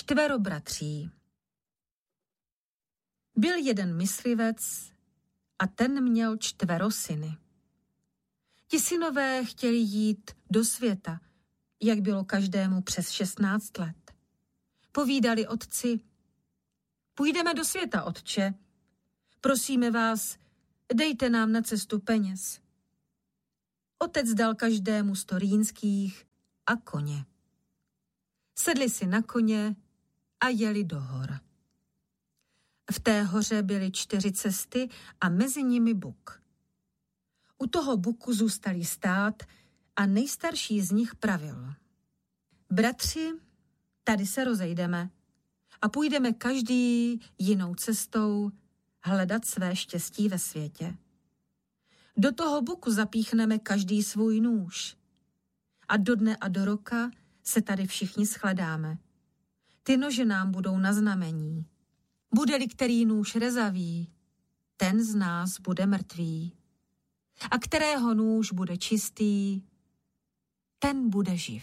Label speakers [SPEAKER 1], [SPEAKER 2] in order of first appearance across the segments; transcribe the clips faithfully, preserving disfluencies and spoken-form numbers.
[SPEAKER 1] Čtvero bratří. Byl jeden myslivec a ten měl čtvero syny. Ti synové chtěli jít do světa, jak bylo každému přes šestnáct let. Povídali otci: půjdeme do světa, otče. Prosíme vás, dejte nám na cestu peněz. Otec dal každému sto rýnských a koně. Sedli si na koně a jeli do hor. V té hoře byly čtyři cesty a mezi nimi buk. U toho buku zůstali stát a nejstarší z nich pravil: bratři, tady se rozejdeme a půjdeme každý jinou cestou hledat své štěstí ve světě. Do toho buku zapíchneme každý svůj nůž a do dne a do roka se tady všichni shledáme. Ty nože nám budou na znamení. Bude-li který nůž rezavý, ten z nás bude mrtvý. A kterého nůž bude čistý, ten bude živ.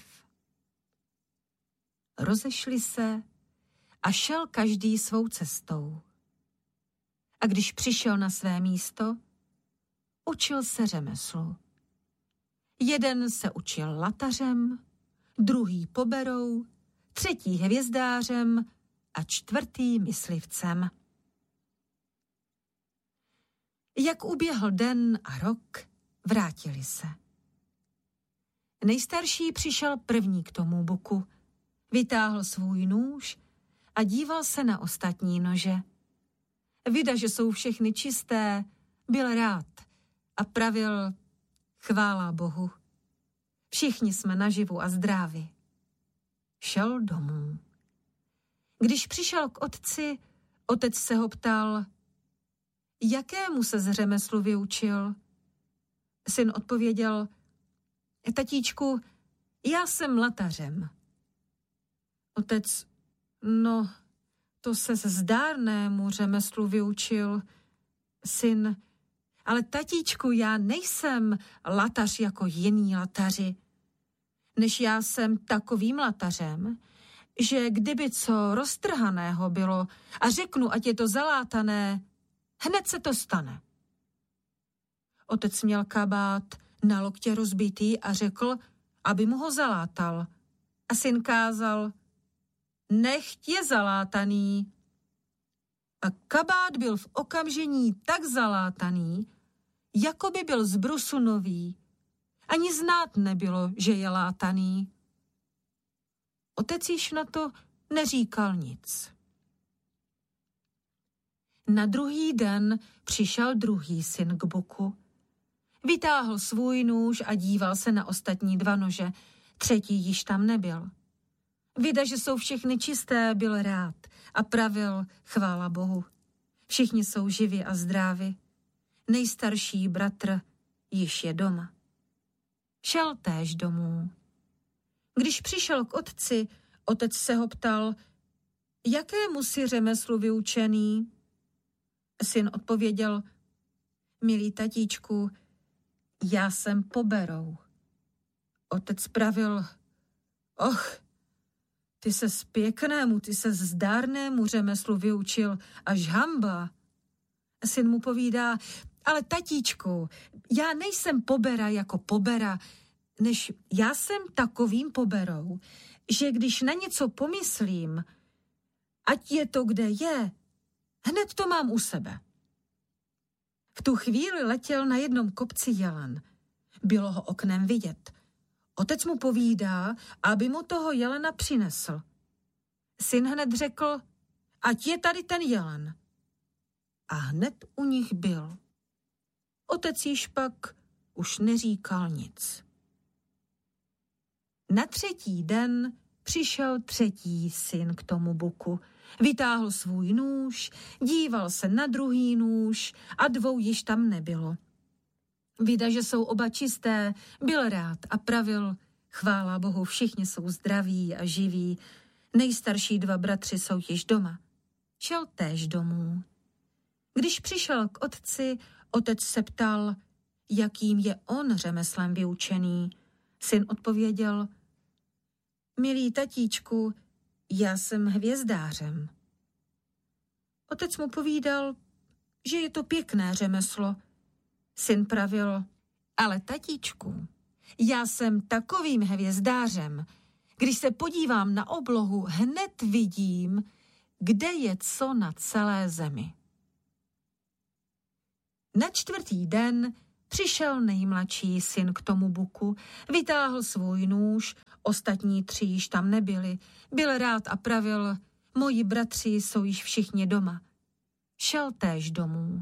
[SPEAKER 1] Rozešli se a šel každý svou cestou. A když přišel na své místo, učil se řemeslu. Jeden se učil latařem, druhý poberou, třetí hvězdářem a čtvrtý myslivcem. Jak uběhl den a rok, vrátili se. Nejstarší přišel první k tomu buku, vytáhl svůj nůž a díval se na ostatní nože. Vida, že jsou všechny čisté, byl rád a pravil: chvála Bohu, všichni jsme naživu a zdraví. Šel domů. Když přišel k otci, otec se ho ptal: jakému se z řemeslu vyučil? Syn odpověděl: tatíčku, já jsem latařem. Otec: no, to se zdárnému řemeslu vyučil. Syn: ale tatíčku, já nejsem latař jako jiní lataři. Než já jsem takovým latařem, že kdyby co roztrhaného bylo a řeknu, ať je to zalátané, hned se to stane. Otec měl kabát na loktě rozbitý a řekl, aby mu ho zalátal. A syn kázal: nechť je zalátaný. A kabát byl v okamžení tak zalátaný, jako by byl z brusu nový. Ani znát nebylo, že je látaný. Otec již na to neříkal nic. Na druhý den přišel druhý syn k buku. Vytáhl svůj nůž a díval se na ostatní dva nože. Třetí již tam nebyl. Vida, že jsou všechny čisté, byl rád a pravil: chvála Bohu, všichni jsou živí a zdraví. Nejstarší bratr již je doma. Šel též domů. Když přišel k otci, otec se ho ptal: jakému si řemeslu vyučený? Syn odpověděl: milý tatíčku, já jsem poberou. Otec pravil: och, ty se z pěknému, ty se zdárnému řemeslu vyučil, až hamba. Syn mu povídá: ale tatíčku, já nejsem pobera jako pobera, než já jsem takovým poberou, že když na něco pomyslím, ať je to, kde je, hned to mám u sebe. V tu chvíli letěl na jednom kopci jelen. Bylo ho oknem vidět. Otec mu povídá, aby mu toho jelena přinesl. Syn hned řekl: ať je tady ten jelen. A hned u nich byl. Otec již pak už neříkal nic. Na třetí den přišel třetí syn k tomu buku. Vytáhl svůj nůž, díval se na druhý nůž a dvou již tam nebylo. Vida, že jsou oba čisté, byl rád a pravil: chvála Bohu, všichni jsou zdraví a živí. Nejstarší dva bratři jsou již doma. Šel též domů. Když přišel k otci, otec se ptal, jakým je on řemeslem vyučený. Syn odpověděl: milý tatíčku, Já jsem hvězdářem. Otec mu povídal, že je to pěkné řemeslo. Syn pravil, ale tatíčku, já jsem takovým hvězdářem, když se podívám na oblohu, hned vidím, kde je co na celé zemi. Na čtvrtý den přišel nejmladší syn k tomu buku, vytáhl svůj nůž, ostatní tři již tam nebyli, byl rád a pravil, moji bratři jsou již všichni doma. Šel též domů.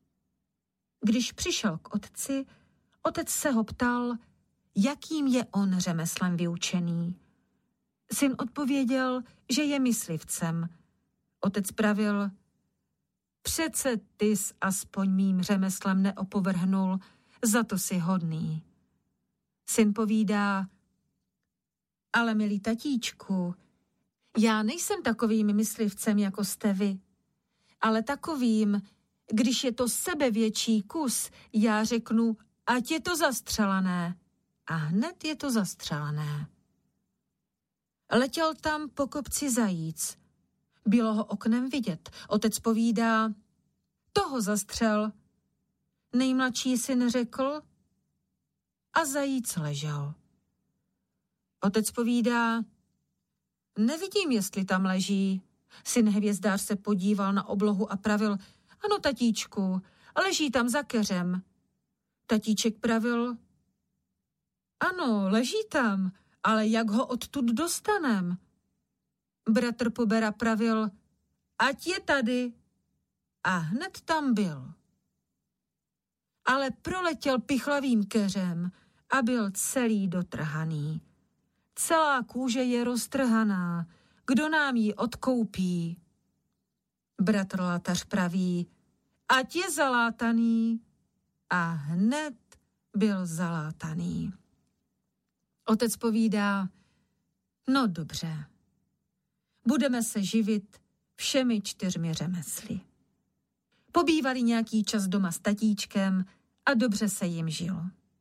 [SPEAKER 1] Když přišel k otci, otec se ho ptal, jakým je on řemeslem vyučený. Syn odpověděl, že je myslivcem. Otec pravil, přece tys aspoň mým řemeslem neopovrhnul, za to si hodný. Syn povídá, ale milý tatíčku, já nejsem takovým myslivcem, jako jste vy, ale takovým, když je to sebevětší kus, já řeknu, ať je to zastřelané. A hned je to zastřelané. Letěl tam po kopci zajíc. Bylo ho oknem vidět. Otec povídá, toho zastřel. Nejmladší syn řekl a zajíc ležel. Otec povídá, nevidím, jestli tam leží. Syn hvězdář se podíval na oblohu a pravil, ano, tatíčku, leží tam za keřem. Tatíček pravil, ano, leží tam, ale jak ho odtud dostanem? Bratr Pobera pravil, ať je tady. A hned tam byl. Ale proletěl pichlavým keřem a byl celý dotrhaný. Celá kůže je roztrhaná, kdo nám ji odkoupí? Bratr Latař praví, ať je zalátaný. A hned byl zalátaný. Otec povídá, no dobře, budeme se živit všemi čtyřmi řemesly. Pobývali nějaký čas doma s tatíčkem a dobře se jim žilo.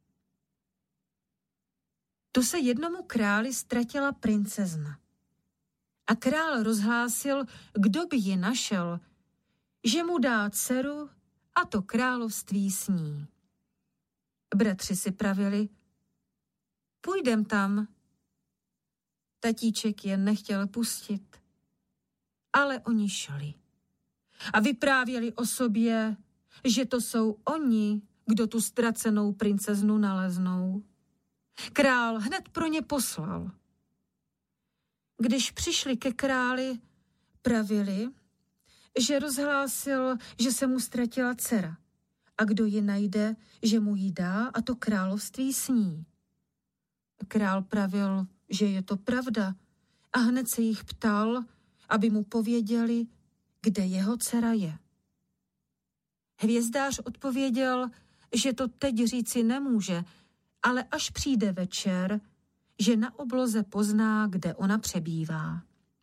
[SPEAKER 1] Tu se jednomu králi ztratila princezna. A král rozhlásil, kdo by ji našel, že mu dá dceru a to království s ní. Bratři si pravili, půjdem tam. Tatíček je nechtěl pustit, ale oni šli. A vyprávěli o sobě, že to jsou oni, kdo tu ztracenou princeznu naleznou. Král hned pro ně poslal. Když přišli ke králi, pravili, že rozhlásil, že se mu ztratila dcera a kdo ji najde, že mu ji dá a to království s ní. Král pravil, že je to pravda a hned se jich ptal, aby mu pověděli, kde jeho dcera je. Hvězdář odpověděl, že to teď říci nemůže, ale až přijde večer, že na obloze pozná, kde ona přebývá.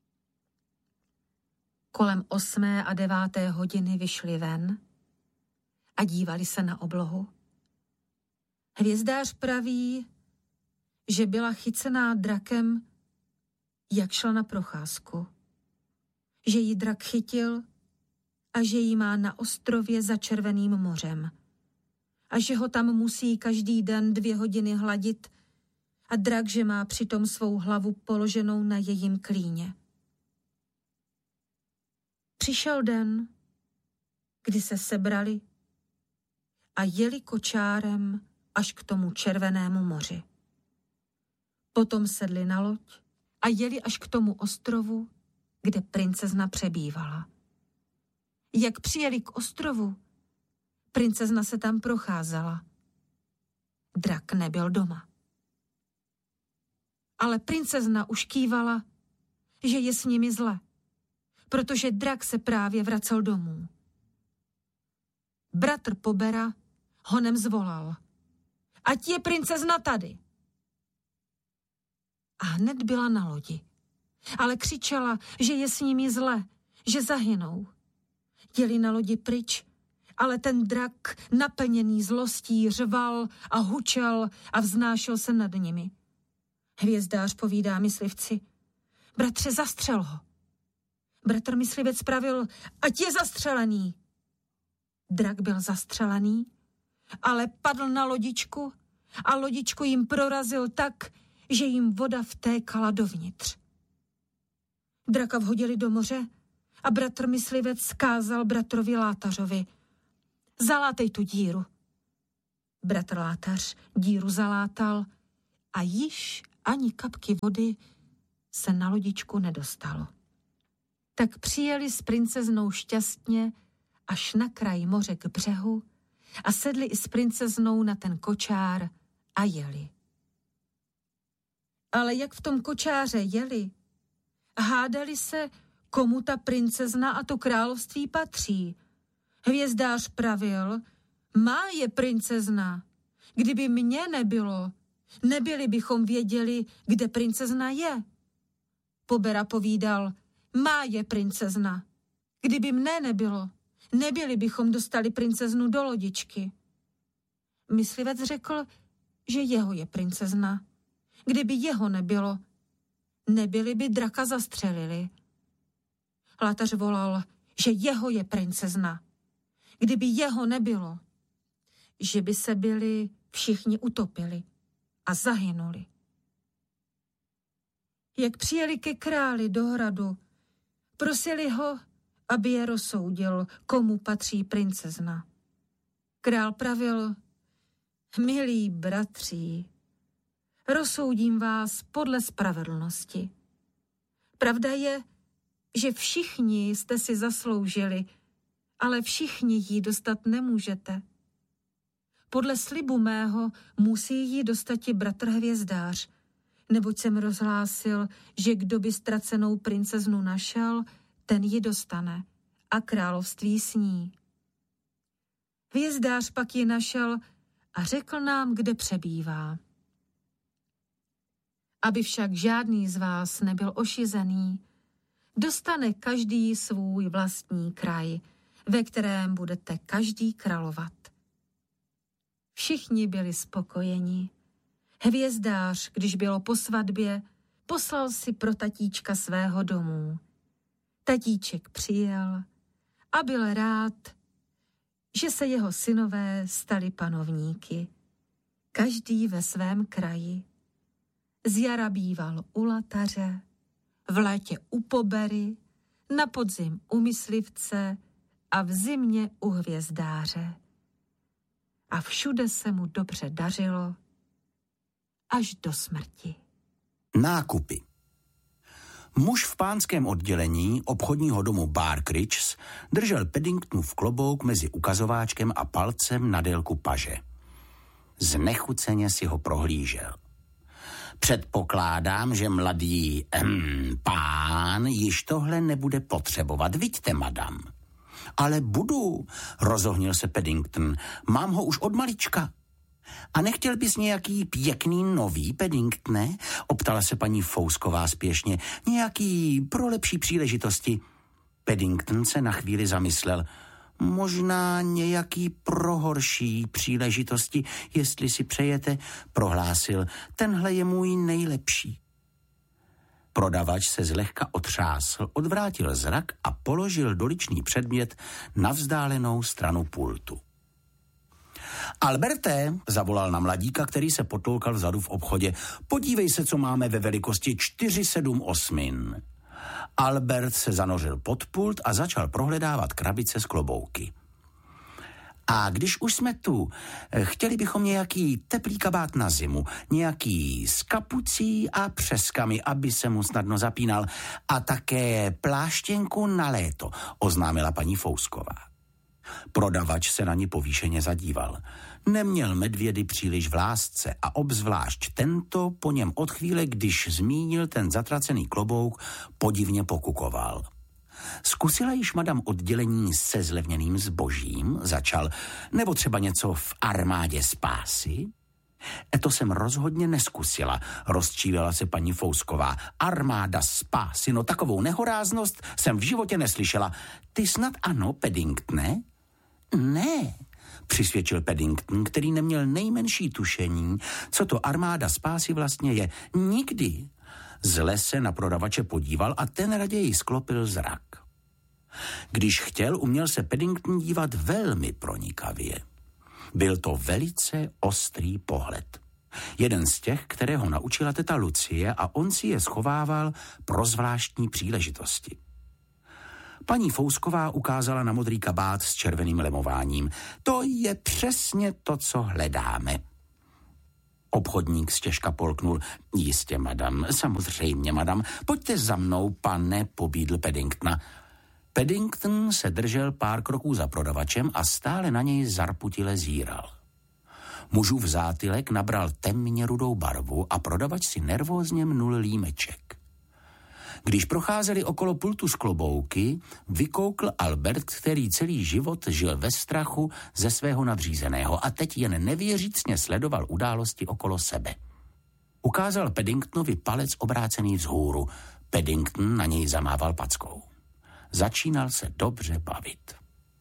[SPEAKER 1] Kolem osmé a deváté hodiny vyšli ven a dívali se na oblohu. Hvězdář praví, že byla chycená drakem, jak šla na procházku. Že ji drak chytil a že ji má na ostrově za Červeným mořem. A že ho tam musí každý den dvě hodiny hladit a drak, že má přitom svou hlavu položenou na jejím klíně. Přišel den, kdy se sebrali a jeli kočárem až k tomu Červenému moři. Potom sedli na loď a jeli až k tomu ostrovu, kde princezna přebývala. Jak přijeli k ostrovu, princezna se tam procházela. Drak nebyl doma. Ale princezna už kývala, že je s nimi zle, protože drak se právě vracel domů. Bratr Pobera honem zvolal, ať je princezna tady. A hned byla na lodi, ale křičela, že je s nimi zle, že zahynou. Jeli na lodi pryč, ale ten drak, naplněný zlostí, řval a hučel a vznášel se nad nimi. Hvězdář povídá myslivci, Bratře, zastřel ho. Bratr myslivec pravil, ať je zastřelený. Drak byl zastřelený, ale padl na lodičku a lodičku jim prorazil tak, že jim voda vtékala dovnitř. Draka vhodili do moře a bratr myslivec zkázal bratrovi Látařovi, zalátej tu díru. Bratr Látař díru zalátal a již ani kapky vody se na lodičku nedostalo. Tak přijeli s princeznou šťastně až na kraj moře k břehu a sedli i s princeznou na ten kočár a jeli. Ale jak v tom kočáře jeli, hádali se, komu ta princezna a to království patří. Hvězdář pravil, má je princezna. Kdyby mě nebylo, nebyli bychom věděli, kde princezna je. Pobera povídal, má je princezna. Kdyby mne nebylo, nebyli bychom dostali princeznu do lodičky. Myslivec řekl, že jeho je princezna. Kdyby jeho nebylo, nebyli by draka zastřelili. Látař volal, že jeho je princezna. Kdyby jeho nebylo, že by se byli všichni utopili a zahynuli. Jak přijeli ke králi do hradu, prosili ho, aby je rozsoudil, komu patří princezna. Král pravil, milí bratří, rozsoudím vás podle spravedlnosti. Pravda je, že všichni jste si zasloužili, ale všichni jí dostat nemůžete. Podle slibu mého musí jí dostat i bratr Hvězdář, neboť jsem rozhlásil, že kdo by ztracenou princeznu našel, ten ji dostane a království s ní. Hvězdář pak ji našel a řekl nám, kde přebývá. Aby však žádný z vás nebyl ošizený, dostane každý svůj vlastní kraj, ve kterém budete každý královat. Všichni byli spokojeni. Hvězdář, když bylo po svatbě, poslal si pro tatíčka svého domů. Tatíček přijel a byl rád, že se jeho synové stali panovníky, každý ve svém kraji. Z jara býval u Lataře, v létě u Pobery, na podzim u Myslivce a v zimě u Hvězdáře. A všude se mu dobře dařilo, až do smrti.
[SPEAKER 2] Nákupy. Muž v pánském oddělení obchodního domu Barkridges držel Paddingtonův klobouk mezi ukazováčkem a palcem na délku paže. Znechuceně si ho prohlížel. Předpokládám, že mladý ehm, pán již tohle nebude potřebovat, viďte, madam. Ale budu, rozohnil se Paddington, mám ho už od malička. A nechtěl bys nějaký pěkný nový, Paddingtone? Optala se paní Fousková spěšně. Nějaký pro lepší příležitosti. Paddington se na chvíli zamyslel. Možná nějaký pro horší příležitosti, jestli si přejete, prohlásil. Tenhle je můj nejlepší. Prodavač se zlehka otřásl, odvrátil zrak a položil doličný předmět na vzdálenou stranu pultu. Alberte, zavolal na mladíka, který se potloukal vzadu v obchodě, podívej se, co máme ve velikosti čtyři sedm osm. Albert se zanořil pod pult a začal prohledávat krabice s klobouky. A když už jsme tu, chtěli bychom nějaký teplý kabát na zimu, nějaký s kapucí a přeskami, aby se mu snadno zapínal, a také pláštěnku na léto, oznámila paní Fousková. Prodavač se na ní povýšeně zadíval. Neměl medvědy příliš v lásce a obzvlášť tento po něm od chvíle, když zmínil ten zatracený klobouk, podivně pokukoval. Zkusila již madam oddělení se zlevněným zbožím, začal, nebo třeba něco v armádě spásy? E to jsem rozhodně neskusila, rozčílela se paní Fousková. Armáda spásy, no takovou nehoráznost jsem v životě neslyšela. Ty snad ano, Paddingtone? Ne, přisvědčil Paddington, který neměl nejmenší tušení, co to armáda spásy vlastně je. Nikdy. Zle se na prodavače podíval a ten raději sklopil zrak. Když chtěl, uměl se Paddington dívat velmi pronikavě. Byl to velice ostrý pohled. Jeden z těch, kterého naučila teta Lucie a on si je schovával pro zvláštní příležitosti. Paní Fousková ukázala na modrý kabát s červeným lemováním. To je přesně to, co hledáme. Obchodník stěžka polknul. Jistě, madam, samozřejmě, madam. Pojďte za mnou, pane, pobídl Paddingtona. Paddington se držel pár kroků za prodavačem a stále na něj zarputile zíral. Mužův zátylek nabral temně rudou barvu a prodavač si nervózně mnul límeček. Když procházeli okolo pultu s klobouky, vykoukl Albert, který celý život žil ve strachu ze svého nadřízeného a teď jen nevěřícně sledoval události okolo sebe. Ukázal Paddingtonovi palec obrácený vzhůru. Paddington na něj zamával packou. Začínal se dobře bavit.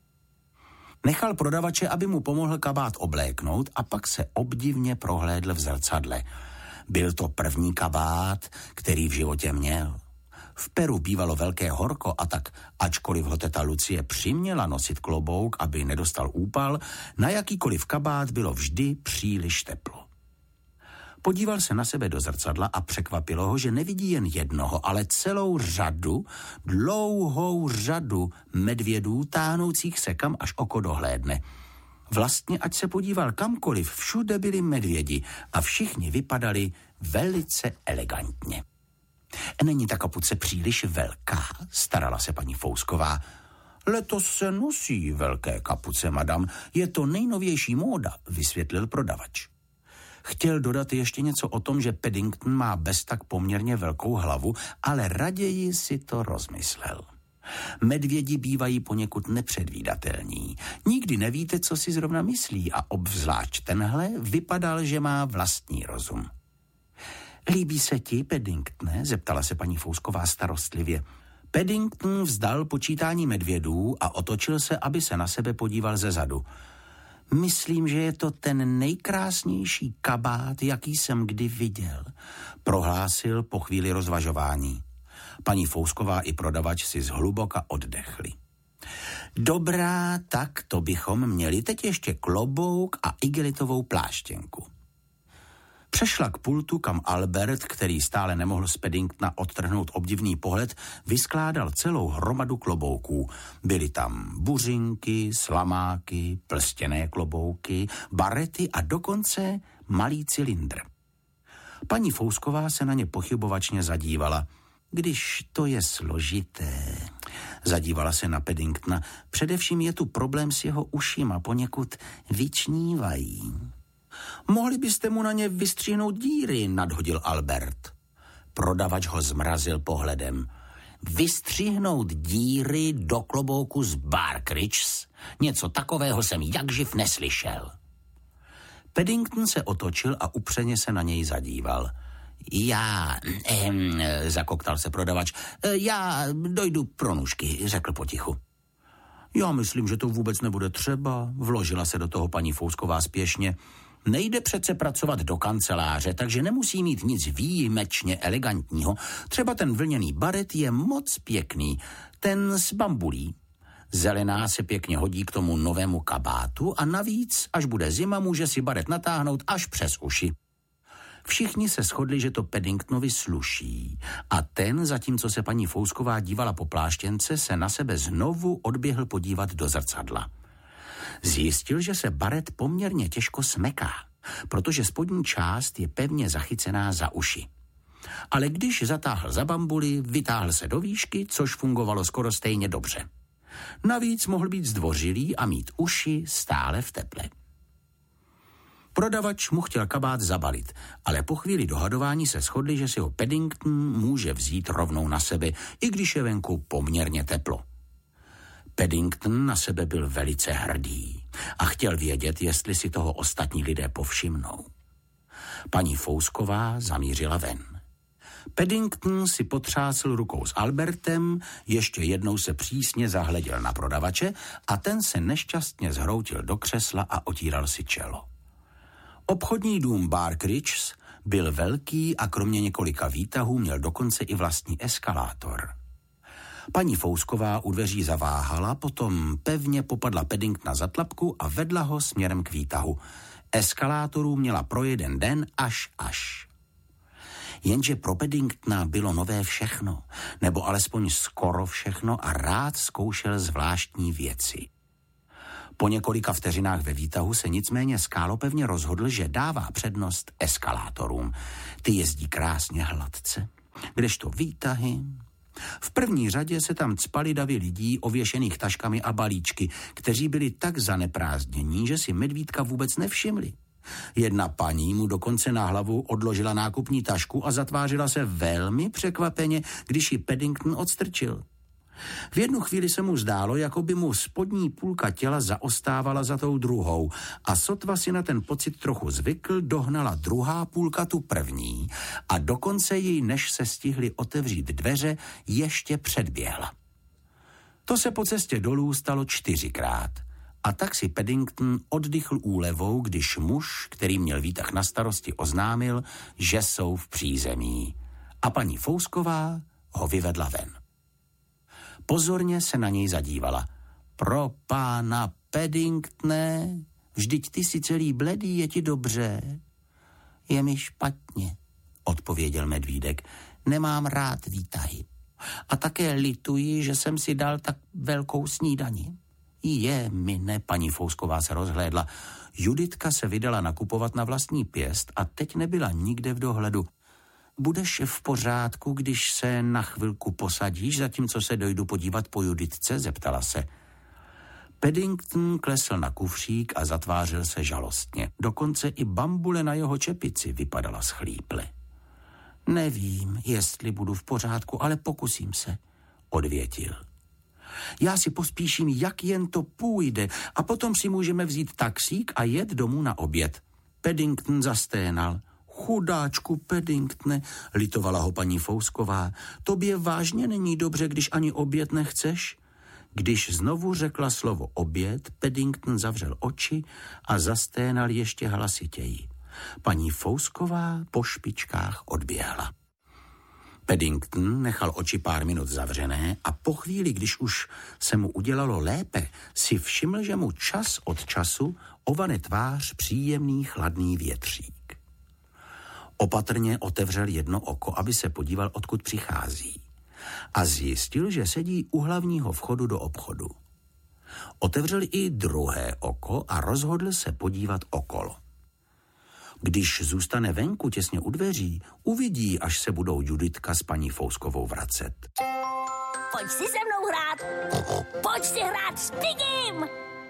[SPEAKER 2] Nechal prodavače, aby mu pomohl kabát obléknout a pak se obdivně prohlédl v zrcadle. Byl to první kabát, který v životě měl. V Peru bývalo velké horko a tak, ačkoliv ho teta Lucie přiměla nosit klobouk, aby nedostal úpal, na jakýkoliv kabát bylo vždy příliš teplo. Podíval se na sebe do zrcadla a překvapilo ho, že nevidí jen jednoho, ale celou řadu, dlouhou řadu medvědů táhnoucích se kam až oko dohlédne. Vlastně, ať se podíval kamkoliv, všude byli medvědi a všichni vypadali velice elegantně. Není ta kapuce příliš velká, starala se paní Fousková. Letos se nosí velké kapuce, madam, je to nejnovější móda, vysvětlil prodavač. Chtěl dodat ještě něco o tom, že Paddington má bez tak poměrně velkou hlavu, ale raději si to rozmyslel. Medvědi bývají poněkud nepředvídatelní. Nikdy nevíte, co si zrovna myslí a obzvlášť tenhle vypadal, že má vlastní rozum. Líbí se ti, Paddingtone? Zeptala se paní Fousková starostlivě. Paddington vzdal počítání medvědů a otočil se, aby se na sebe podíval zezadu. Myslím, že je to ten nejkrásnější kabát, jaký jsem kdy viděl, prohlásil po chvíli rozvažování. Paní Fousková i prodavač si zhluboka oddechli. Dobrá, tak to bychom měli teď ještě klobouk a igelitovou pláštěnku. Přešla k pultu, kam Albert, který stále nemohl z Paddingtona odtrhnout obdivný pohled, vyskládal celou hromadu klobouků. Byly tam buřinky, slamáky, plstěné klobouky, barety a dokonce malý cylindr. Paní Fousková se na ně pochybovačně zadívala. Když to je složité, zadívala se na Paddingtona, především je tu problém s jeho ušima, poněkud vyčnívají. Mohli byste mu na ně vystřihnout díry, nadhodil Albert. Prodavač ho zmrazil pohledem. Vystřihnout díry do klobouku z Barkridges? Něco takového jsem jakživ neslyšel. Paddington se otočil a upřeně se na něj zadíval. Já, ehm, zakoktal se prodavač, já dojdu pro nůžky, řekl potichu. Já myslím, že to vůbec nebude třeba, vložila se do toho paní Fousková spěšně. Nejde přece pracovat do kanceláře, takže nemusí mít nic výjimečně elegantního. Třeba ten vlněný baret je moc pěkný, ten z bambulí. Zelená se pěkně hodí k tomu novému kabátu a navíc, až bude zima, může si baret natáhnout až přes uši. Všichni se shodli, že to Paddingtonovi sluší a ten, zatímco se paní Fousková dívala po pláštěnce, se na sebe znovu odběhl podívat do zrcadla. Zjistil, že se baret poměrně těžko smeká, protože spodní část je pevně zachycená za uši. Ale když zatáhl za bambuli, vytáhl se do výšky, což fungovalo skoro stejně dobře. Navíc mohl být zdvořilý a mít uši stále v teple. Prodavač mu chtěl kabát zabalit, ale po chvíli dohadování se shodli, že si ho Paddington může vzít rovnou na sebe, i když je venku poměrně teplo. Paddington na sebe byl velice hrdý a chtěl vědět, jestli si toho ostatní lidé povšimnou. Paní Fousková zamířila ven. Paddington si potřásl rukou s Albertem, ještě jednou se přísně zahleděl na prodavače a ten se nešťastně zhroutil do křesla a otíral si čelo. Obchodní dům Barkridges Byl velký a kromě několika výtahů měl dokonce i vlastní eskalátor. Paní Fousková u dveří zaváhala, potom pevně popadla Paddingtona za tlapku a vedla ho směrem k výtahu. Eskalátorů měla pro jeden den až až. Jenže pro Paddingtona bylo nové všechno, nebo alespoň skoro všechno a rád zkoušel zvláštní věci. Po několika vteřinách ve výtahu se nicméně skálopevně rozhodl, že dává přednost eskalátorům. Ty jezdí krásně hladce, kdežto výtahy... V první řadě se tam cpali davy lidí ověšených taškami a balíčky, kteří byli tak zaneprázdnění, že si medvídka vůbec nevšimli. Jedna paní mu dokonce na hlavu odložila nákupní tašku a zatvářila se velmi překvapeně, když ji Paddington odstrčil. V jednu chvíli se mu zdálo, jako by mu spodní půlka těla zaostávala za tou druhou a sotva si na ten pocit trochu zvykl, dohnala druhá půlka tu první a dokonce ji, než se stihly otevřít dveře, ještě předběhla. To se po cestě dolů stalo čtyřikrát a tak si Paddington oddychl úlevou, když muž, který měl výtah na starosti, oznámil, že jsou v přízemí a paní Fousková ho vyvedla ven. Pozorně se na něj zadívala. Pro pána Paddingtone, vždyť ty si celý bledý, je ti dobře. Je mi špatně, odpověděl medvídek. Nemám rád výtahy. A také lituji, že jsem si dal tak velkou snídani. Je, mine, paní Fousková se rozhlédla. Juditka se vydala nakupovat na vlastní pěst a teď nebyla nikde v dohledu. Budeš v pořádku, když se na chvilku posadíš, zatímco se dojdu podívat po Juditce, zeptala se. Paddington klesl na kufřík a zatvářil se žalostně. Dokonce i bambule na jeho čepici vypadala schlíple. Nevím, jestli budu v pořádku, ale pokusím se, odvětil. Já si pospíším, jak jen to půjde, a potom si můžeme vzít taxík a jet domů na oběd. Paddington zasténal. Chudáčku Paddingtone, litovala ho paní Fousková, tobě vážně není dobře, když ani oběd nechceš? Když znovu řekla slovo oběd, Paddington zavřel oči a zasténal ještě hlasitěji. Paní Fousková po špičkách odběhla. Paddington nechal oči pár minut zavřené a po chvíli, když už se mu udělalo lépe, si všiml, že mu čas od času ovane tvář příjemný chladný větřík. Opatrně otevřel jedno oko, aby se podíval, odkud přichází. A zjistil, že sedí u hlavního vchodu do obchodu. Otevřel i druhé oko a rozhodl se podívat okolo. Když zůstane venku těsně u dveří, uvidí, až se budou Juditka s paní Fouskovou vracet.
[SPEAKER 3] Pojď si se mnou hrát! Pojď si hrát s Pigim!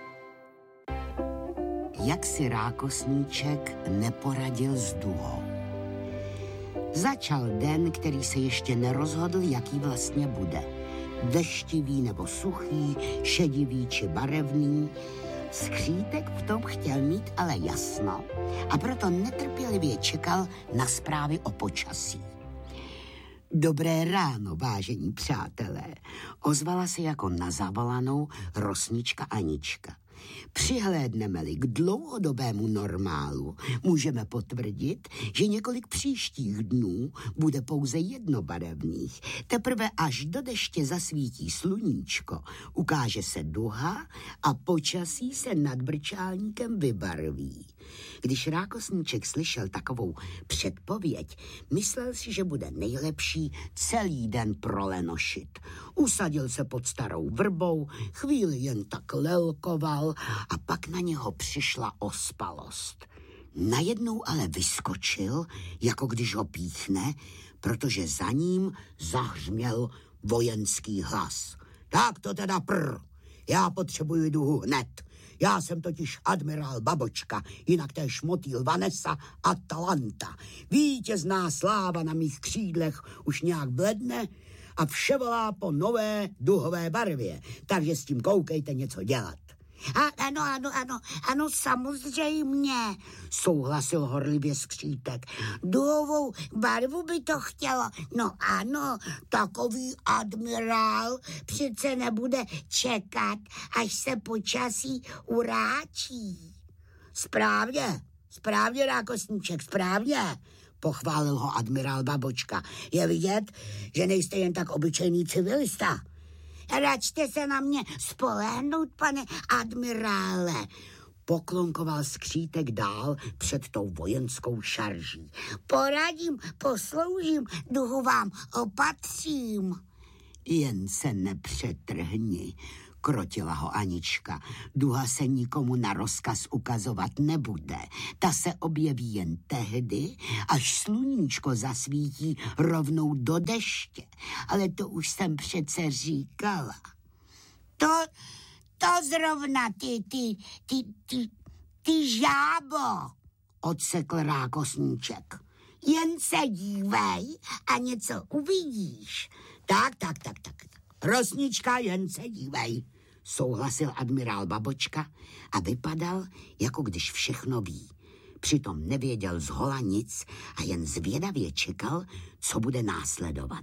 [SPEAKER 4] Jak si rákosníček neporadil s duhou. Začal den, který se ještě nerozhodl, jaký vlastně bude. Deštivý nebo suchý, šedivý či barevný. Skřítek v tom chtěl mít ale jasno a proto netrpělivě čekal na zprávy o počasí. Dobré ráno, vážení přátelé, ozvala se jako na zavolanou rosnička Anička. Přihlédneme-li k dlouhodobému normálu, můžeme potvrdit, že několik příštích dnů bude pouze jednobarevných. Teprve až do deště zasvítí sluníčko, ukáže se duha a počasí se nad brčálníkem vybarví. Když rákosníček slyšel takovou předpověď, myslel si, že bude nejlepší celý den prolenošit. Usadil se pod starou vrbou, chvíli jen tak lelkoval a pak na něho přišla ospalost. Najednou ale vyskočil, jako když ho píchne, protože za ním zahřměl vojenský hlas. Tak to teda prr, já potřebuji duhu hned. Já jsem totiž admirál Babočka, jinak to je šmotýl Vanessa Atalanta. Vítězná sláva na mých křídlech už nějak bledne a vše volá po nové duhové barvě, takže s tím koukejte něco dělat.
[SPEAKER 5] A, ano, ano, ano, ano, samozřejmě,
[SPEAKER 4] souhlasil horlivě skřítek.
[SPEAKER 5] Duhovou barvu by to chtělo. No ano, takový admirál přece nebude čekat, až se počasí uráčí.
[SPEAKER 4] Správně, správně, rákosníček, správně,
[SPEAKER 5] pochválil ho admirál Babočka. Je vidět, že nejste jen tak obyčejný civilista. Račte se na mě spolehnout, pane admirále. Poklonkoval Skřítek dál před tou vojenskou šarží. Poradím, posloužím, duhu vám opatřím. Jen se nepřetrhni, krotila ho Anička. Duha se nikomu na rozkaz ukazovat nebude. Ta se objeví jen tehdy, až sluníčko zasvítí rovnou do deště. Ale to už jsem přece říkala. To, to zrovna ty, ty, ty, ty, ty žábo, odsekl Rákosníček. Jen se dívej a něco uvidíš. Tak, tak, tak, tak. Rosnička, jen se dívej, souhlasil admirál Babočka a vypadal, jako když všechno ví. Přitom nevěděl zhola nic a jen zvědavě čekal, co bude následovat.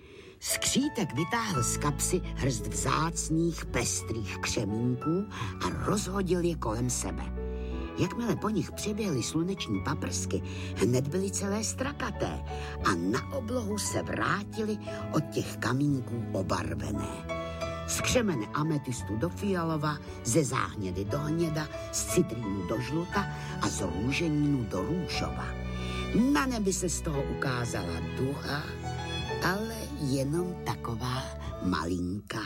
[SPEAKER 5] Skřítek vytáhl z kapsy hrst vzácných pestrých křemínků a rozhodil je kolem sebe. Jakmile po nich přiběhly sluneční paprsky, hned byly celé strakaté a na oblohu se vrátily od těch kamínků obarvené. Z křemene ametistu do fialova, ze záhnědy do hněda, z citrínu do žluta a z růženínu do růžova. Na nebi se z toho ukázala duha, ale jenom taková malinká.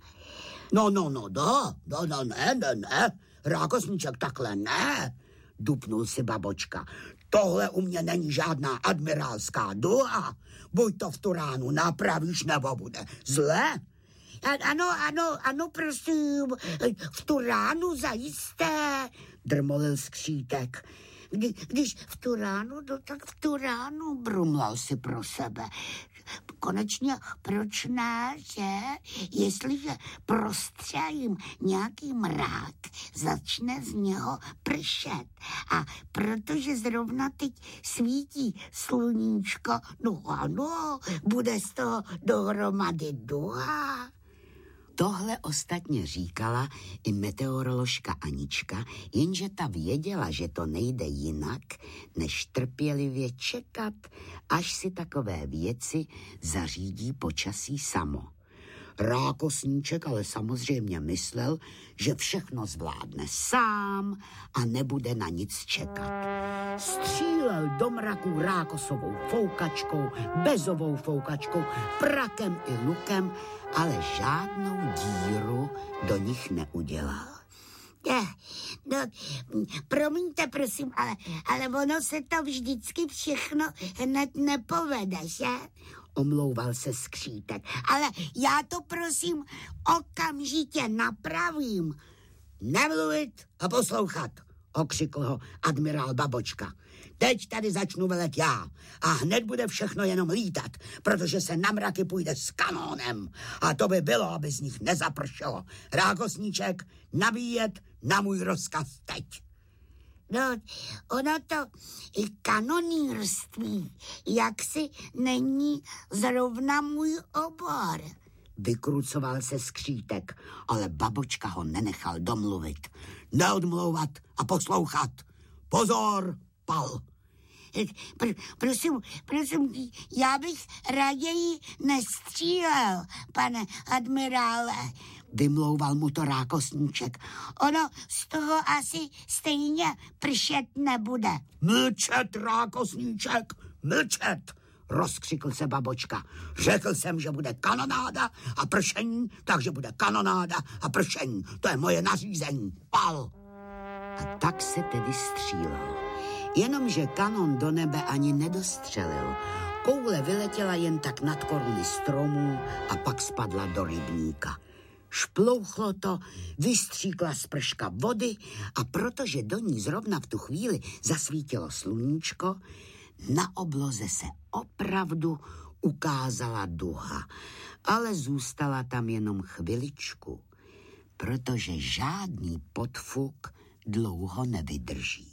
[SPEAKER 5] No, no, no, no, no, no, ne, ne, ne. Rákosníček, takhle ne, dupnul si Babočka. Tohle u mě není žádná admirálská duha. Buď to v tu ránu napravíš, nebo bude zle. Ano, ano, ano, prosím, v tu ránu zajisté, drmolil Skřítek. Kdy, když v tu ránu, no, tak v tu ránu, brumlal si pro sebe. Konečně, proč ne, že? Jestliže prostřelím nějaký mrák, začne z něho pršet. A protože zrovna teď svítí sluníčko, no ano, bude z toho dohromady duha. Tohle ostatně říkala i meteoroložka Anička, jenže ta věděla, že to nejde jinak, než trpělivě čekat, až si takové věci zařídí počasí samo. Rákosníček ale samozřejmě myslel, že všechno zvládne sám a nebude na nic čekat. Střílel do mraků rákosovou foukačkou, bezovou foukačkou, prakem i lukem, ale žádnou díru do nich neudělal. No, promiňte, prosím, ale, ale ono se to vždycky všechno hned nepovede, že? Omlouval se Skřítek. Ale já to, prosím, okamžitě napravím. Nemluvit a poslouchat, okřikl ho admirál Babočka. Teď tady začnu velet já a hned bude všechno jenom lítat, protože se na mraky půjde s kanónem. A to by bylo, aby z nich nezapršelo. Rákosníček, nabíjet na můj rozkaz teď. No, ono to i kanonýrství jaksi není zrovna můj obor. Vykrucoval se Skřítek, ale Babočka ho nenechal domluvit. Neodmlouvat a poslouchat. Pozor, pal. Pr- prosím, prosím, já bych raději nestřílel, pane admirále, vymlouval mu to Rákosníček. Ono z toho asi stejně pršet nebude. Mlčet, Rákosníček, mlčet, rozkřikl se Babočka. Řekl jsem, že bude kanonáda a pršení, takže bude kanonáda a pršení. To je moje nařízení. Pal. A tak se tedy střílel. Jenomže kanon do nebe ani nedostřelil. Koule vyletěla jen tak nad koruny stromů a pak spadla do rybníka. Šplouchlo to, vystříkla sprška vody a protože do ní zrovna v tu chvíli zasvítilo sluníčko, na obloze se opravdu ukázala duha, ale zůstala tam jenom chviličku, protože žádný podfuk dlouho nevydrží.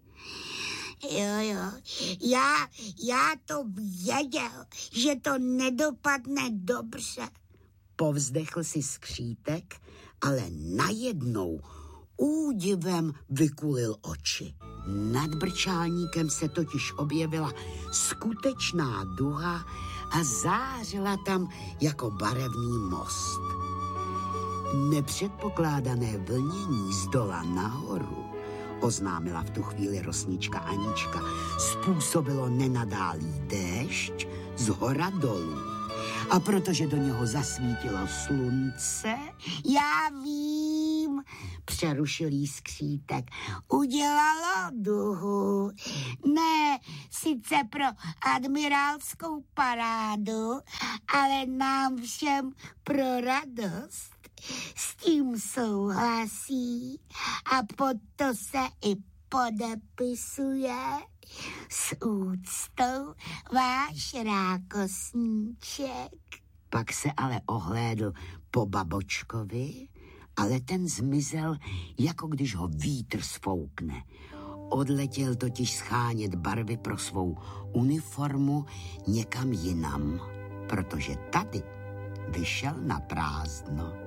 [SPEAKER 5] Jo, jo, já, já to věděl, že to nedopadne dobře. Povzdechl si Skřítek, ale najednou údivem vykulil oči. Nad brčálníkem se totiž objevila skutečná duha a zářila tam jako barevný most. Nepředpokládané vlnění z dola nahoru, oznámila v tu chvíli rosnička Anička, způsobilo nenadálý déšť z hora dolů. A protože do něho zasvítilo slunce, já vím, přerušil jí skřítek, udělalo duhu. Ne, sice pro admirálskou parádu, ale nám všem pro radost. S tím souhlasí a pod to se i podepisuje s úctou váš rákosníček. Pak se ale ohlédl po babočkovi, ale ten zmizel, jako když ho vítr sfoukne. Odletěl totiž schánět barvy pro svou uniformu někam jinam, protože tady vyšel na prázdno.